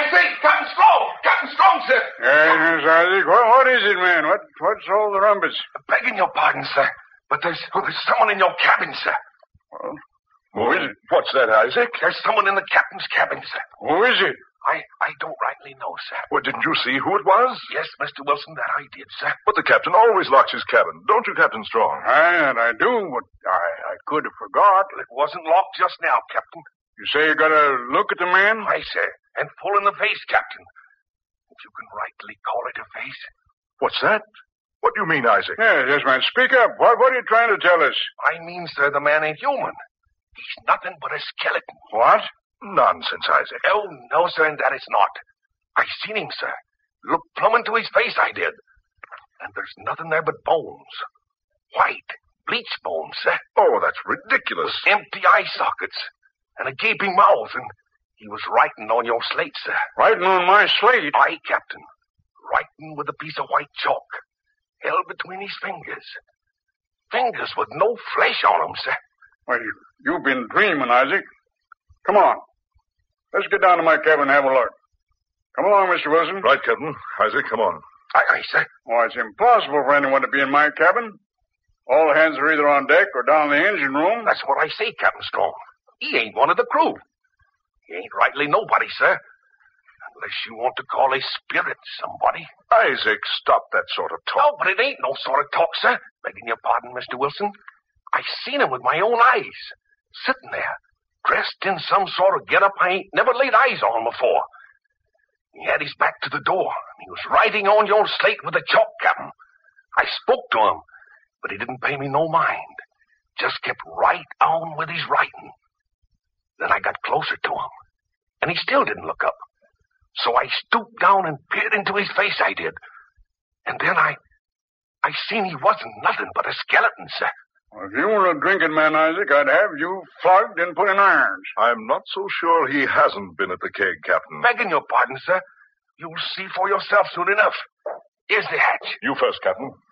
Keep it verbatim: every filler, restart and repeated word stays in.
say, Captain Strong! Captain Strong, sir! Yes, Isaac. What, what is it, man? What, what's all the rumpus? Begging your pardon, sir, but there's, oh, there's someone in your cabin, sir. Well, who is it? What's that, Isaac? There's someone in the captain's cabin, sir. Who is it? I, I don't rightly know, sir. Well, didn't you see who it was? Yes, Mister Wilson, that I did, sir. But the captain always locks his cabin. Don't you, Captain Strong? I, I do, but I, I could have forgot. It wasn't locked just now, Captain. You say you got to look at the man? Aye, sir, and full in the face, Captain. If you can rightly call it a face. What's that? What do you mean, Isaac? Yes, yes, man. Speak up. What, what are you trying to tell us? I mean, sir, the man ain't human. He's nothing but a skeleton. What? Nonsense, Isaac. Oh, no, sir, and that is not. I seen him, sir. Look plumb into his face, I did. And there's nothing there but bones. White, bleached bones, sir. Oh, that's ridiculous. Empty eye sockets and a gaping mouth, and he was writing on your slate, sir. Writing on my slate? Aye, Captain. Writing with a piece of white chalk held between his fingers. Fingers with no flesh on them, sir. Well, you, you've been dreaming, Isaac. Come on. Let's get down to my cabin and have a look. Come along, Mister Wilson. Right, Captain. Isaac, come on. Aye, aye, sir. Oh, it's impossible for anyone to be in my cabin. All hands are either on deck or down in the engine room. That's what I say, Captain Strong. He ain't one of the crew. He ain't rightly nobody, sir. Unless you want to call his spirit somebody. Isaac, stop that sort of talk. No, but it ain't no sort of talk, sir. Begging your pardon, Mister Wilson. I seen him with my own eyes. Sitting there, dressed in some sort of get-up I ain't never laid eyes on before. He had his back to the door. He was writing on your slate with a chalk, Captain. I spoke to him, but he didn't pay me no mind. Just kept right on with his writing. Then I got closer to him, and he still didn't look up. So I stooped down and peered into his face, I did. And then I... I seen he wasn't nothing but a skeleton, sir. Well, if you were a drinking man, Isaac, I'd have you flogged and put in irons. I'm not so sure he hasn't been at the keg, Captain. Begging your pardon, sir. You'll see for yourself soon enough. Here's the hatch. You first, Captain.